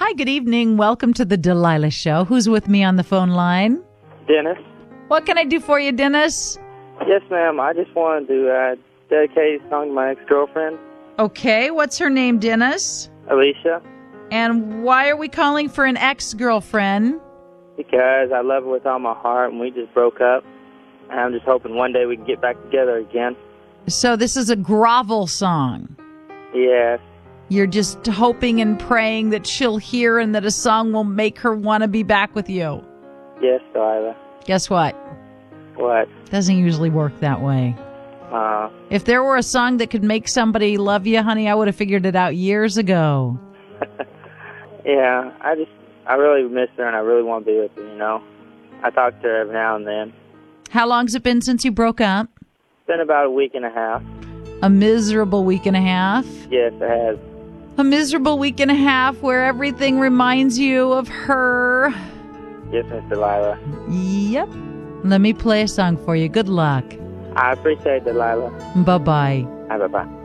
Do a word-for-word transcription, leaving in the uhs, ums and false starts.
Hi, good evening. Welcome to the Delilah Show. Who's with me on the phone line? Dennis. What can I do for you, Dennis? Yes, ma'am. I just wanted to uh, dedicate a song to my ex-girlfriend, Okay, what's her name, Dennis? Alicia, And why are we calling for an ex-girlfriend? because I love her with all my heart, and we just broke up. And I'm just hoping one day we can get back together again. So this is a grovel song. Yes. You're just hoping and praying that she'll hear and that a song will make her want to be back with you. Yes, Delilah. Guess what? What? Doesn't usually work that way. Uh, If there were a song that could make somebody love you, honey, I would have figured it out years ago. yeah, I just, I really miss her, and I really want to be with her, you know. I talk to her every now and then. How long's it been since you broke up? It's been about a week and a half. A miserable week and a half? Yes, it has. A miserable week and a half where everything reminds you of her. Yes, Miss Delilah. Yep. Let me play a song for you. Good luck. I appreciate it, Delilah. Bye-bye. Bye-bye.